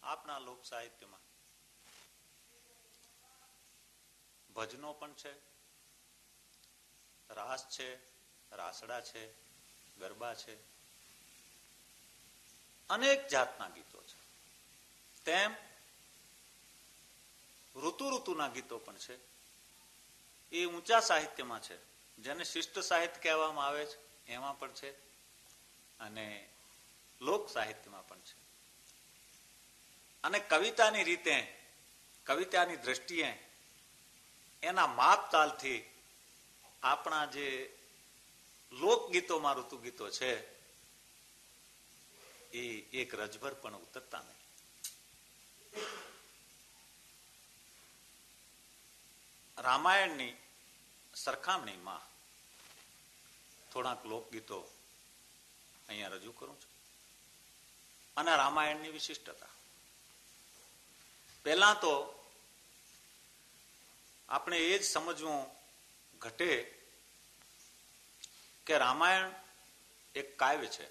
આપના લોક સાહિત્યમાં ભજનો પણ છે, રાસ છે, રાસડા છે, ગરબા છે, અનેક જાતના ગીતો છે. તેમ ઋતુના ગીતો પણ છે. એ ઊંચા સાહિત્યમાં છે, જેને શિષ્ટ સાહિત્ય કહેવામાં આવે છે, એમાં પણ છે, અને લોક સાહિત્યમાં પણ છે. અને કવિતાની રીતે, કવિતાની દ્રષ્ટિએ એના માપતાલથી આપણા જે લોકગીતોમાં ઋતુગીતો છે એ એક રજભર પણ ઉતરતા નહીં. રામાયણની સરખામણીમાં થોડાક લોકગીતો અહીંયા રજૂ કરું છું, અને રામાયણની વિશિષ્ટતા. પહેલા તો આપણે એ જ સમજવું ઘટે કે રામાયણ એક કાવ્ય છે,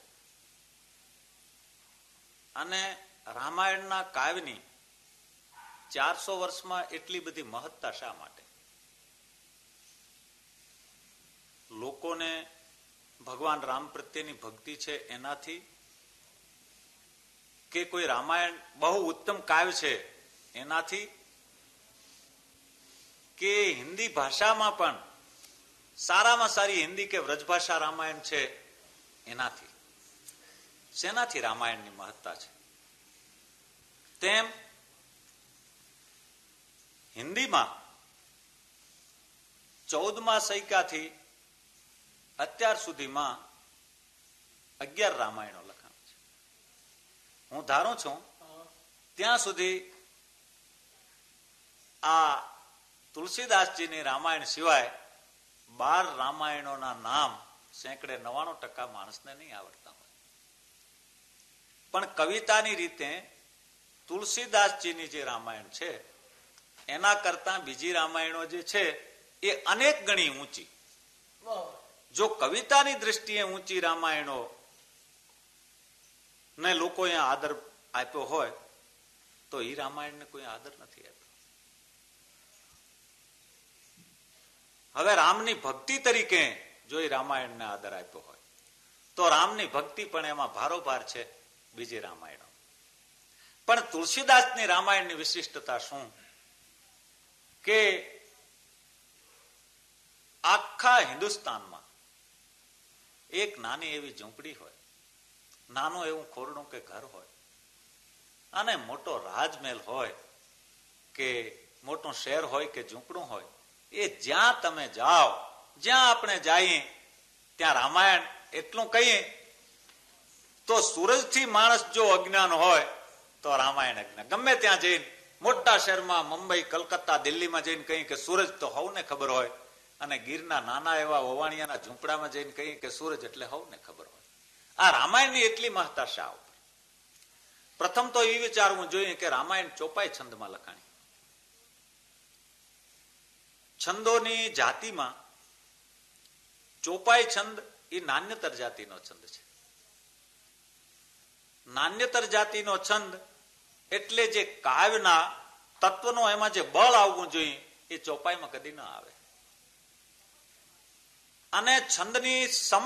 અને રામાયણના કાવ્યની 400 વર્ષમાં એટલી બધી મહત્તા શા માટે? લોકોને ભગવાન રામ પ્રત્યેની ભક્તિ છે એનાથી, કે કોઈ રામાયણ બહુ ઉત્તમ કાવ્ય છે એનાથી, કે હિન્દી ભાષામાં પણ સારામાં સારી હિન્દી કે વ્રજભાષા રામાયણ છે એનાથી? શેનાથી રામાયણની મહત્તા છે? તેમ હિન્દીમાં 14મા સૈકાથી અત્યાર સુધીમાં 11 રામાયણો લખાણ છે. હું ધારું છું ત્યાં સુધી આ તુલસીદાસજીની રામાયણ સિવાય 12 રામાયણોના નામ સેંકડે 99% માણસને નહીં આવડતા હોય. પણ કવિતાની રીતે તુલસીદાસજીની જે રામાયણ છે એના કરતા બીજી રામાયણો જે છે એ અનેક ગણી ઊંચી. જો કવિતાની દ્રષ્ટિએ ઊંચી રામાયણો ને લોકોએ આદર આપ્યો હોય તો એ રામાયણને કોઈ આદર નથી આપ્યો. હવે રામની ભક્તિ તરીકે જો એ રામાયણને આદર આપ્યો હોય તો રામની ભક્તિ પણ એમાં ભારોભાર છે બીજી રામાયણો. પણ તુલસીદાસની રામાયણની વિશિષ્ટતા શું? કે આખા હિન્દુસ્તાનમાં એક નાની એવી ઝૂંપડી હોય, નાનું એવું ખોરડું કે ઘર હોય, અને મોટો રાજમહેલ હોય કે મોટું શહેર હોય કે ઝૂંપડું હોય, એ જ્યાં તમે જાઓ, જ્યાં આપણે જઈએ ત્યાં રામાયણ. એટલું કહીએ તો સૂરજથી માણસ જો અજ્ઞાન હોય તો રામાયણ અજ્ઞાન. ગમે ત્યાં જઈને મોટા શહેરમાં મુંબઈ, કલકત્તા, દિલ્હીમાં જઈને કહીએ કે સૂરજ તો હવને ખબર હોય, અને ગીરના નાના એવા ઓવાણિયાના ઝૂંપડામાં જઈને કહીએ કે સૂરજ એટલે હવને ખબર હોય. આ રામાયણની એટલી મહત્તા શા ઉપર? પ્રથમ તો એ વિચારવું જોઈએ કે રામાયણ ચોપાઈ છંદમાં લખાણી. છંદોની જાતિમાં ચોપાઈ છંદ એ નાન્યતર જાતિનો છંદ છે. નાન્યતર જાતિનો છંદ એટલે જે કાવ્યના તત્વનો એમાં જે બળ આવવું જોઈએ એ ચોપાઈમાં કદી ન આવે. અને છંદની